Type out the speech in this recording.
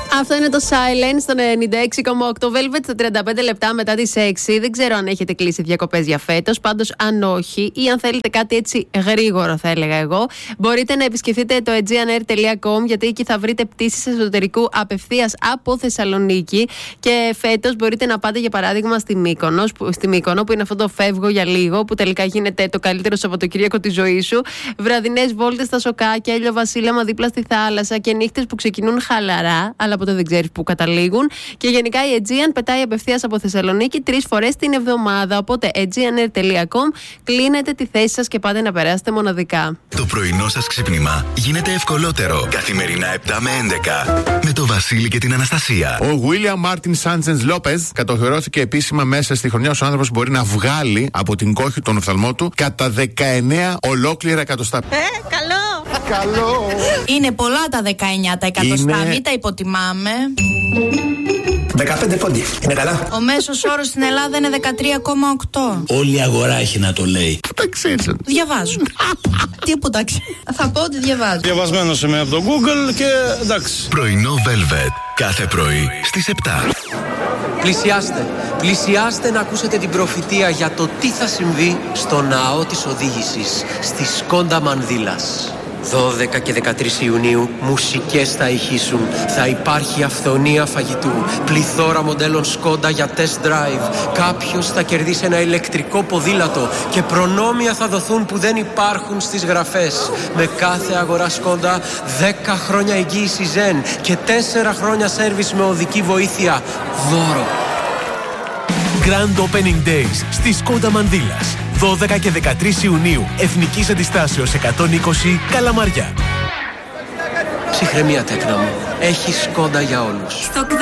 Αυτό είναι το Silence στο 96,8 Velvet στα 35 λεπτά μετά τις 6. Δεν ξέρω αν έχετε κλείσει διακοπές για φέτος. Πάντως, αν όχι, ή αν θέλετε κάτι έτσι γρήγορο, θα έλεγα εγώ, μπορείτε να επισκεφτείτε το aegeanair.com, γιατί εκεί θα βρείτε πτήσεις εσωτερικού απευθείας από Θεσσαλονίκη. Και φέτος μπορείτε να πάτε, για παράδειγμα, στη Μύκονο, που είναι αυτό το φεύγω για λίγο, που τελικά γίνεται το καλύτερο Σαββατοκύριακο της ζωής σου. Βραδινές βόλτες στα σοκάκια, ηλιοβασίλεμα δίπλα στη θάλασσα και νύχτες που ξεκινούν χαλαρά, αλλά ποτέ δεν ξέρεις που καταλήγουν. Και γενικά η Aegean πετάει απευθείας από Θεσσαλονίκη 3 φορές την εβδομάδα. Οπότε aegeanair.com, κλείνετε τη θέση σας και πάτε να περάσετε μοναδικά. Το πρωινό σας ξύπνημα γίνεται ευκολότερο. Καθημερινά 7 με 11. Με το Βασίλη και την Αναστασία. Ο Βίλιαμ Μάρτιν Σάντσενς Λόπεζ κατοχυρώθηκε επίσημα μέσα στη χρονιά ως άνθρωπος που μπορεί να βγάλει από την κόχη τον οφθαλμό του κατά 19 ολόκληρα εκατοστά. Καλό! Καλό! Είναι πολλά τα 19 τα εκατοστά, μην τα υποτιμάμε. 15 πόντι. Είναι καλά. Ο μέσος όρος στην Ελλάδα είναι 13,8. Όλη η αγορά έχει να το λέει. Πού τα ξέρεις? Διαβάζω. Τι που τα ξέρω. Θα πω ότι διαβάζω. Διαβασμένος είμαι από το Google και εντάξει. Πρωινό Velvet. Κάθε πρωί στις 7. Πλησιάστε να ακούσετε την προφητεία για το τι θα συμβεί στο ναό της οδήγησης στη Σκόντα Μανδύλας. 12 και 13 Ιουνίου μουσικές θα ηχήσουν. Θα υπάρχει αυθονία φαγητού, πληθώρα μοντέλων Σκόντα για test drive. Κάποιος θα κερδίσει ένα ηλεκτρικό ποδήλατο και προνόμια θα δοθούν που δεν υπάρχουν στις γραφές. Με κάθε αγορά Σκόντα 10 χρόνια εγγύηση Zen και 4 χρόνια σέρβις με οδική βοήθεια δώρο. Grand Opening Days στη Σκόντα Μανδύλας. 12 και 13 Ιουνίου, Εθνικής Αντιστάσεως 120, Καλαμαριά. Ψυχραιμία, τέκνα μου. Έχει Σκόντα για όλους.